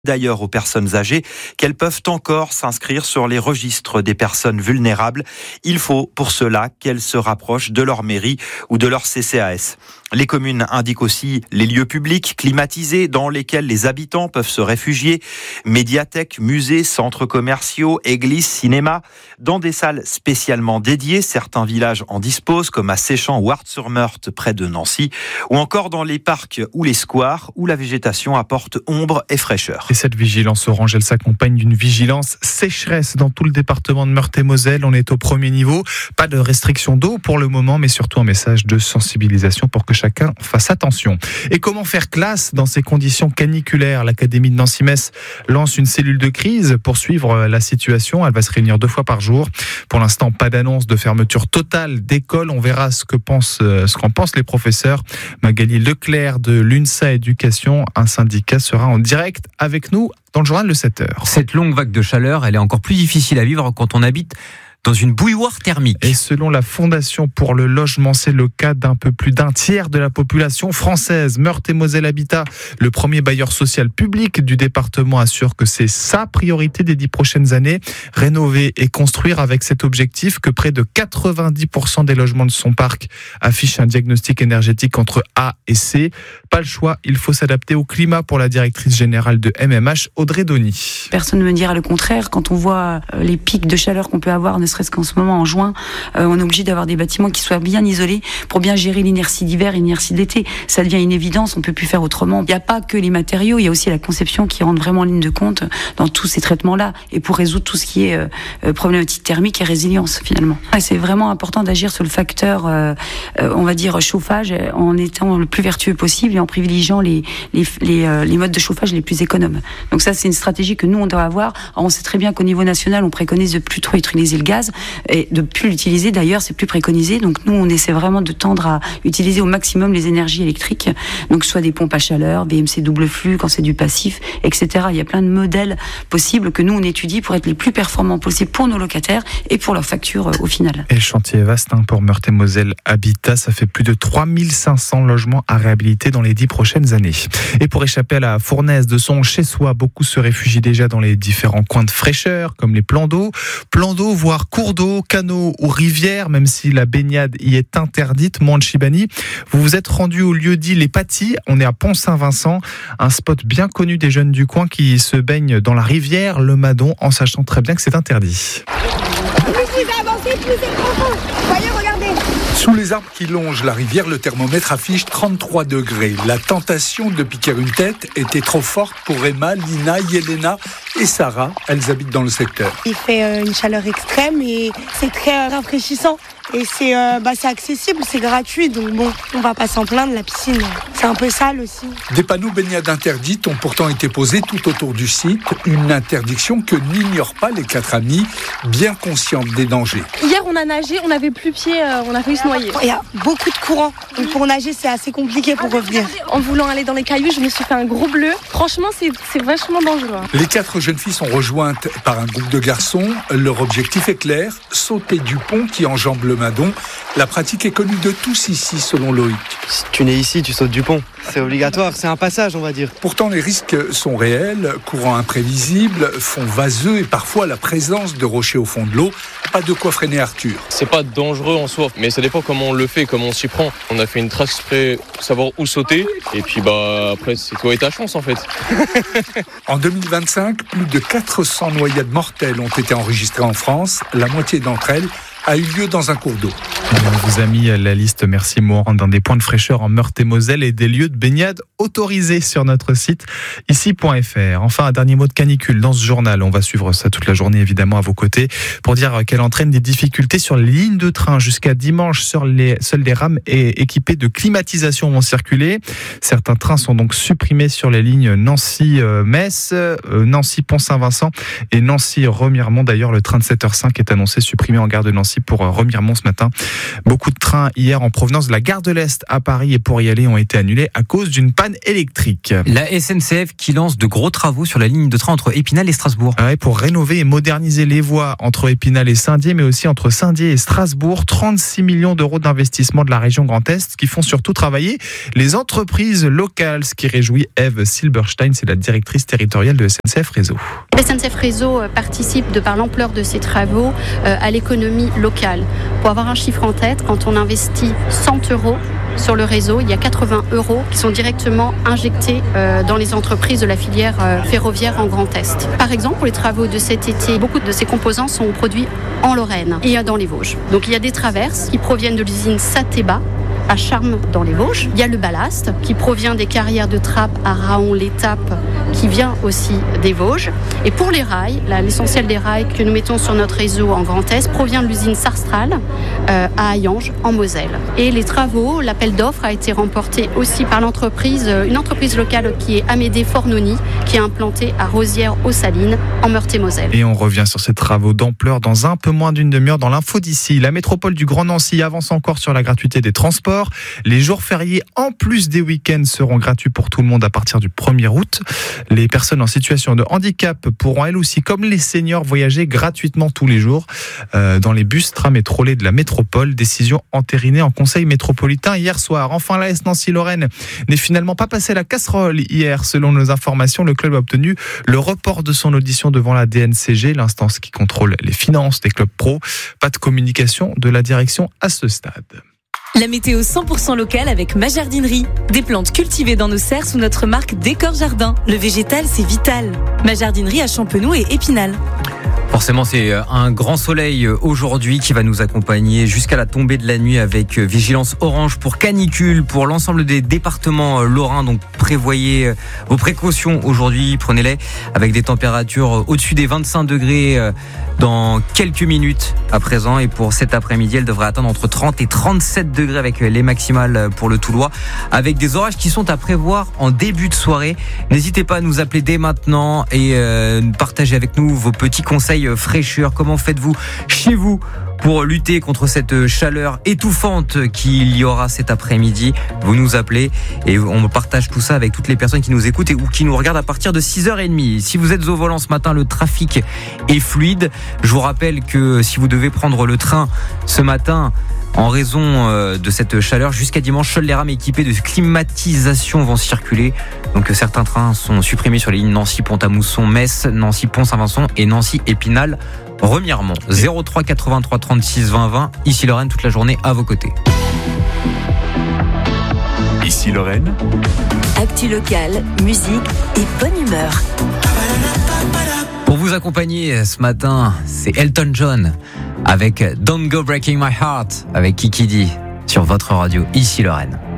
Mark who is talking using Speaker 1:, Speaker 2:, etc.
Speaker 1: D'ailleurs aux personnes âgées qu'elles peuvent encore s'inscrire sur les registres des personnes vulnérables. Il faut pour cela qu'elles se rapprochent de leur mairie ou de leur CCAS. Les communes indiquent aussi les lieux publics climatisés dans lesquels les habitants peuvent se réfugier. Médiathèques, musées, centres commerciaux, églises, cinémas. Dans des salles spécialement dédiées, certains villages en disposent comme à Séchamps ou Art-sur-Meurthe près de Nancy. Ou encore dans les parcs ou les squares où la végétation apporte ombre et fraîcheur.
Speaker 2: Et cette vigilance orange, elle s'accompagne d'une vigilance sécheresse dans tout le département de Meurthe-et-Moselle. On est au premier niveau. Pas de restriction d'eau pour le moment, mais surtout un message de sensibilisation pour que chacun fasse attention. Et comment faire classe dans ces conditions caniculaires ? L'Académie de Nancy-Metz lance une cellule de crise pour suivre la situation. Elle va se réunir 2 fois par jour. Pour l'instant, pas d'annonce de fermeture totale d'école. On verra ce qu'en pensent les professeurs. Magali Leclerc de l'UNSA Éducation, un syndicat, sera en direct avec nous dans le journal de 7h.
Speaker 3: Cette longue vague de chaleur, elle est encore plus difficile à vivre quand on habite dans une bouilloire thermique.
Speaker 2: Et selon la Fondation pour le logement, c'est le cas d'un peu plus d'un tiers de la population française. Meurthe-et-Moselle Habitat, le premier bailleur social public du département, assure que c'est sa priorité des 10 prochaines années. Rénover et construire avec cet objectif que près de 90% des logements de son parc affichent un diagnostic énergétique entre A et C. Pas le choix, il faut s'adapter au climat pour la directrice générale de MMH, Audrey Donny.
Speaker 4: Personne ne me dira le contraire. Quand on voit les pics de chaleur qu'on peut avoir, ne serait-ce qu'en ce moment, en juin, on est obligé d'avoir des bâtiments qui soient bien isolés pour bien gérer l'inertie d'hiver et l'inertie d'été. Ça devient une évidence, on ne peut plus faire autrement. Il n'y a pas que les matériaux, il y a aussi la conception qui rentre vraiment en ligne de compte dans tous ces traitements-là et pour résoudre tout ce qui est problématique thermique et résilience finalement. Et c'est vraiment important d'agir sur le facteur, on va dire, chauffage en étant le plus vertueux possible et en privilégiant les modes de chauffage les plus économes. Donc ça, c'est une stratégie que nous, on doit avoir. Alors, on sait très bien qu'au niveau national, on préconise de plus trop utiliser le gaz et de plus l'utiliser. D'ailleurs, c'est plus préconisé. Donc nous, on essaie vraiment de tendre à utiliser au maximum les énergies électriques. Donc soit des pompes à chaleur, VMC double flux, quand c'est du passif, etc. Il y a plein de modèles possibles que nous, on étudie pour être les plus performants possibles pour nos locataires et pour leur facture au final.
Speaker 2: Et le chantier est vaste pour Meurthe-et-Moselle Habitat. Ça fait plus de 3500 logements à réhabiliter dans les 10 prochaines années. Et pour échapper à la fournaise de son chez-soi, beaucoup se réfugient déjà dans les différents coins de fraîcheur, comme les plans d'eau, voire cours d'eau, canaux ou rivières, même si la baignade y est interdite. Mohan Chibani, vous vous êtes rendu au lieu dit Les Patis. On est à Pont-Saint-Vincent, un spot bien connu des jeunes du coin qui se baignent dans la rivière Le Madon, en sachant très bien que c'est interdit.
Speaker 5: Plus vous avancez, plus c'est profond. Voyez, regardez.
Speaker 6: Sous les arbres qui longent la rivière, le thermomètre affiche 33 degrés. La tentation de piquer une tête était trop forte pour Emma, Lina, Yelena et Sarah. Elles habitent dans le secteur.
Speaker 5: Il fait une chaleur extrême et c'est très rafraîchissant. Et c'est accessible, c'est gratuit, donc bon, on va pas s'en plaindre, la piscine, c'est un peu sale aussi.
Speaker 6: Des panneaux baignade interdites ont pourtant été posés tout autour du site, une interdiction que n'ignorent pas les 4 amies, bien conscientes des dangers.
Speaker 7: Hier on a nagé, on n'avait plus pied, on a failli se noyer.
Speaker 5: Il y a beaucoup de courant, donc pour nager c'est assez compliqué pour revenir.
Speaker 7: En voulant aller dans les cailloux, je me suis fait un gros bleu, franchement c'est vachement dangereux.
Speaker 6: Les 4 jeunes filles sont rejointes par un groupe de garçons, leur objectif est clair, sauter du pont qui enjambe le Madon. La pratique est connue de tous ici, selon Loïc.
Speaker 8: Si tu nais ici, tu sautes du pont. C'est obligatoire, c'est un passage, on va dire.
Speaker 6: Pourtant, les risques sont réels, courants imprévisibles, fonds vaseux et parfois la présence de rochers au fond de l'eau. Pas de quoi freiner Arthur.
Speaker 9: C'est pas dangereux en soi, mais ça dépend comment on le fait, comment on s'y prend. On a fait une trace exprès pour savoir où sauter, et puis après, c'est toi et ta chance en fait.
Speaker 6: En 2025, plus de 400 noyades mortelles ont été enregistrées en France. La moitié d'entre elles a eu lieu dans un cours d'eau.
Speaker 2: On vous a mis la liste, merci Mohan, dans des points de fraîcheur en Meurthe-et-Moselle et des lieux de baignade autorisés sur notre site ici.fr. Enfin, un dernier mot de canicule dans ce journal. On va suivre ça toute la journée évidemment à vos côtés pour dire qu'elle entraîne des difficultés sur les lignes de train. Jusqu'à dimanche, seules les rames équipées de climatisation vont circuler. Certains trains sont donc supprimés sur les lignes Nancy-Metz, Nancy-Pont-Saint-Vincent et Nancy-Remiremont. D'ailleurs, le train de 7h05 est annoncé supprimé en gare de Nancy Nancy pour Remiremont ce matin. Beaucoup de trains hier en provenance de la gare de l'Est à Paris et pour y aller ont été annulés à cause d'une panne électrique.
Speaker 3: La SNCF qui lance de gros travaux sur la ligne de train entre Épinal et Strasbourg.
Speaker 2: Ouais, pour rénover et moderniser les voies entre Épinal et Saint-Dié, mais aussi entre Saint-Dié et Strasbourg. 36 millions d'euros d'investissement de la région Grand Est qui font surtout travailler les entreprises locales, ce qui réjouit Eve Silberstein, c'est la directrice territoriale de SNCF Réseau.
Speaker 10: SNCF Réseau participe, de par l'ampleur de ces travaux, à l'économie locale. Pour avoir un chiffre en tête, quand on investit 100 euros sur le réseau, il y a 80 euros qui sont directement injectés dans les entreprises de la filière ferroviaire en Grand Est. Par exemple, pour les travaux de cet été, beaucoup de ces composants sont produits en Lorraine et dans les Vosges. Donc il y a des traverses qui proviennent de l'usine Sateba à Charmes dans les Vosges. Il y a le ballast qui provient des carrières de Trappes à Raon-l'Étape qui vient aussi des Vosges. Et pour les rails, l'essentiel des rails que nous mettons sur notre réseau en Grand Est provient de l'usine Sarstral à Hayange en Moselle. Et les travaux, l'appel d'offres a été remporté aussi par une entreprise locale qui est Amédée Fornoni qui est implantée à Rosières-aux-Salines en Meurthe-et-Moselle.
Speaker 2: Et on revient sur ces travaux d'ampleur dans un peu moins d'une demi-heure dans l'info d'ici. La métropole du Grand Nancy avance encore sur la gratuité des transports. Les jours fériés, en plus des week-ends, seront gratuits pour tout le monde à partir du 1er août. Les personnes en situation de handicap pourront elles aussi, comme les seniors, voyager gratuitement tous les jours dans les bus, trams et trolleys de la métropole. Décision entérinée en conseil métropolitain hier soir. Enfin, l'AS Nancy-Lorraine n'est finalement pas passé à la casserole hier. Selon nos informations, le club a obtenu le report de son audition devant la DNCG, l'instance qui contrôle les finances des clubs pro. Pas de communication de la direction à ce stade.
Speaker 11: La météo 100% locale avec ma jardinerie. Des plantes cultivées dans nos serres sous notre marque Décor Jardin. Le végétal, c'est vital. Ma jardinerie à Champenoux et Épinal.
Speaker 3: Forcément, c'est un grand soleil aujourd'hui qui va nous accompagner jusqu'à la tombée de la nuit avec vigilance orange pour canicule pour l'ensemble des départements lorrains. Donc prévoyez vos précautions aujourd'hui, prenez-les avec des températures au-dessus des 25 degrés dans quelques minutes à présent. Et pour cet après-midi, elle devrait atteindre entre 30 et 37 degrés avec les maximales pour le Toulois, avec des orages qui sont à prévoir en début de soirée. N'hésitez pas à nous appeler dès maintenant et partager avec nous vos petits conseils fraîcheur. Comment faites-vous chez vous pour lutter contre cette chaleur étouffante qu'il y aura cet après-midi? Vous nous appelez et on partage tout ça avec toutes les personnes qui nous écoutent ou qui nous regardent à partir de 6h30. Si vous êtes au volant ce matin, le trafic est fluide. Je vous rappelle que si vous devez prendre le train ce matin, en raison de cette chaleur, jusqu'à dimanche, seuls les rames équipées de climatisation vont circuler. Donc certains trains sont supprimés sur les lignes Nancy-Pont-à-Mousson, Metz, Nancy-Pont-Saint-Vincent et Nancy-Épinal. Remiremont, 03 83 36 20 20. Ici Lorraine, toute la journée à vos côtés.
Speaker 12: Ici Lorraine.
Speaker 11: Actu locale, musique et bonne humeur.
Speaker 3: Pour vous accompagner ce matin, c'est Elton John avec Don't Go Breaking My Heart avec Kiki D sur votre radio. Ici Lorraine.